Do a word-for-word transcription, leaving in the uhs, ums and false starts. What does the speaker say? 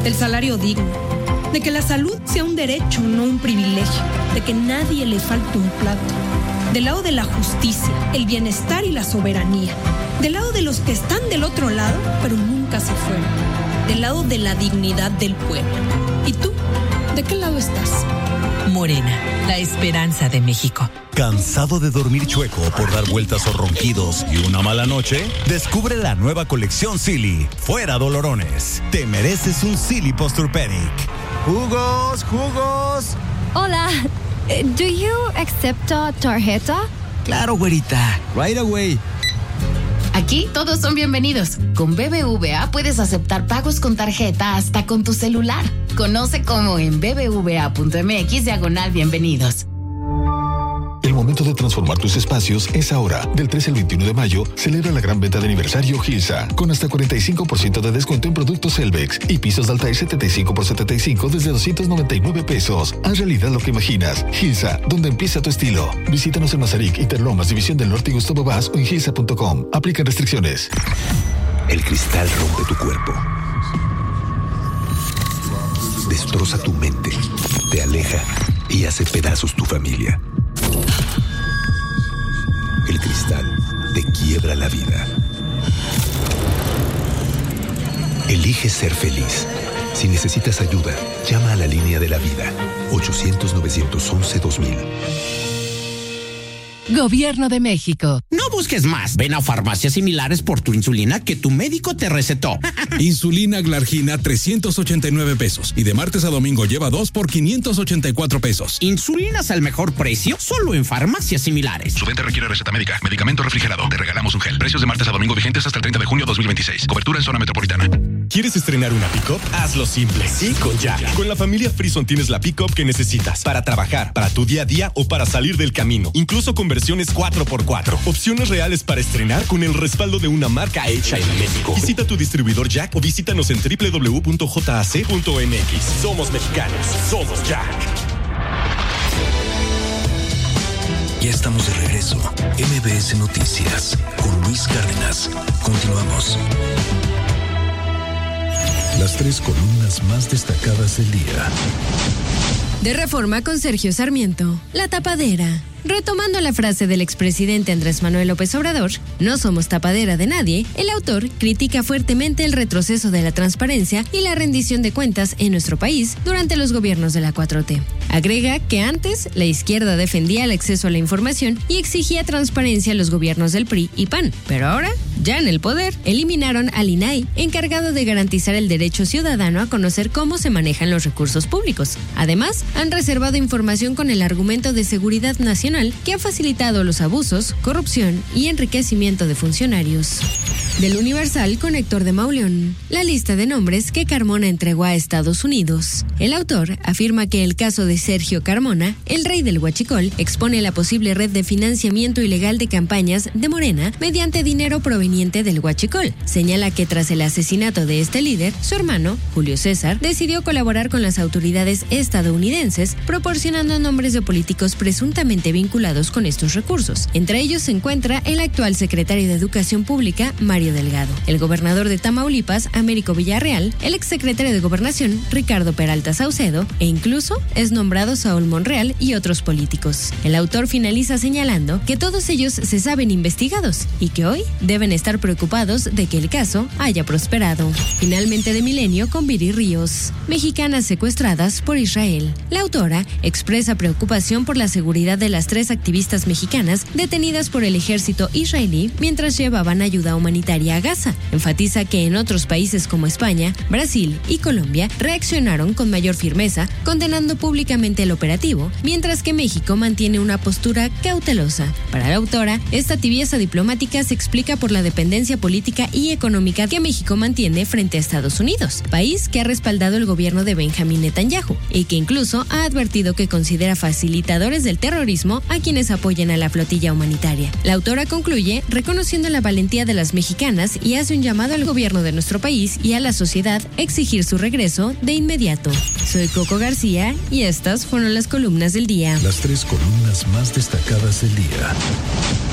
del salario digno, de que la salud sea un derecho, no un privilegio, de que nadie le falte un plato, del lado de la justicia, el bienestar y la soberanía, del lado de los que están del otro lado, pero nunca se fueron, del lado de la dignidad del pueblo. ¿Y tú? ¿De qué lado estás? Morena, la esperanza de México. ¿Cansado de dormir chueco por dar vueltas o ronquidos y una mala noche? Descubre la nueva colección Silly. Fuera dolorones. Te mereces un Silly Posturepedic. ¡Jugos, jugos! Hola, ¿do you accept a tarjeta? Claro, güerita. Right away. Aquí todos son bienvenidos. Con B B V A puedes aceptar pagos con tarjeta hasta con tu celular. Conoce cómo en bbva.mx diagonal bienvenidos. El momento de transformar tus espacios es ahora. Del trece al veintiuno de mayo, celebra la gran venta de aniversario Gilsa, con hasta cuarenta y cinco por ciento de descuento en productos Elvex y pisos de Altair setenta y cinco por setenta y cinco desde doscientos noventa y nueve pesos. Haz realidad lo que imaginas. Gilsa, donde empieza tu estilo. Visítanos en Mazarik, Interlomas, División del Norte y Gustavo Vaz o en gilsa punto com. Aplican restricciones. El cristal rompe tu cuerpo. Destroza tu mente, te aleja y hace pedazos tu familia. El cristal te quiebra la vida. Elige ser feliz. Si necesitas ayuda, llama a la línea de la vida. ochocientos, novecientos once, dos mil. Gobierno de México. No busques más. Ven a farmacias similares por tu insulina que tu médico te recetó. Insulina Glargina, trescientos ochenta y nueve pesos. Y de martes a domingo lleva dos por quinientos ochenta y cuatro pesos. Insulinas al mejor precio, solo en farmacias similares. Su venta requiere receta médica. Medicamento refrigerado. Te regalamos un gel. Precios de martes a domingo vigentes hasta el treinta de junio de dos mil veintiséis. Cobertura en zona metropolitana. ¿Quieres estrenar una pick-up? Hazlo simple. Sí, con Jack. Con la familia Frison tienes la pick-up que necesitas para trabajar, para tu día a día o para salir del camino. Incluso con versiones cuatro por cuatro. Opciones reales para estrenar con el respaldo de una marca hecha en México. Visita tu distribuidor Jack o visítanos en doble u doble u doble u punto jac punto m x. Somos mexicanos. Somos Jack. Ya estamos de regreso. M B S Noticias con Luis Cárdenas. Continuamos. Las tres columnas más destacadas del día. De Reforma con Sergio Sarmiento. La tapadera. Retomando la frase del expresidente Andrés Manuel López Obrador, no somos tapadera de nadie, el autor critica fuertemente el retroceso de la transparencia y la rendición de cuentas en nuestro país durante los gobiernos de la cuatro T. Agrega que antes la izquierda defendía el acceso a la información y exigía transparencia a los gobiernos del P R I y P A N, pero ahora, ya en el poder, eliminaron al I N A I, encargado de garantizar el derecho ciudadano a conocer cómo se manejan los recursos públicos. Además, han reservado información con el argumento de seguridad nacional que ha facilitado los abusos, corrupción y enriquecimiento de funcionarios. Del Universal con Héctor de Mauleón, la lista de nombres que Carmona entregó a Estados Unidos. El autor afirma que el caso de Sergio Carmona, el rey del huachicol, expone la posible red de financiamiento ilegal de campañas de Morena mediante dinero proveniente del huachicol. Señala que tras el asesinato de este líder, su hermano, Julio César, decidió colaborar con las autoridades estadounidenses, proporcionando nombres de políticos presuntamente vinculados con estos recursos. Entre ellos se encuentra el actual secretario de Educación Pública, Mario Delgado, el gobernador de Tamaulipas, Américo Villarreal, el exsecretario de Gobernación, Ricardo Peralta Saucedo, e incluso es nombrado Saúl Monreal y otros políticos. El autor finaliza señalando que todos ellos se saben investigados y que hoy deben estar preocupados de que el caso haya prosperado. Finalmente de Milenio con Viri Ríos. Mexicanas secuestradas por Israel. La autora expresa preocupación por la seguridad de las tres activistas mexicanas detenidas por el ejército israelí mientras llevaban ayuda humanitaria a Gaza. Enfatiza que en otros países como España, Brasil y Colombia reaccionaron con mayor firmeza, condenando públicamente el operativo, mientras que México mantiene una postura cautelosa. Para la autora, esta tibieza diplomática se explica por la dependencia política y económica que México mantiene frente a Estados Unidos, país que ha respaldado el gobierno de Benjamín Netanyahu y que incluso ha advertido que considera facilitadores del terrorismo a quienes apoyan a la flotilla humanitaria. La autora concluye reconociendo la valentía de las mexicanas y hace un llamado al gobierno de nuestro país y a la sociedad a exigir su regreso de inmediato. Soy Coco García y estas fueron las columnas del día. Las tres columnas más destacadas del día.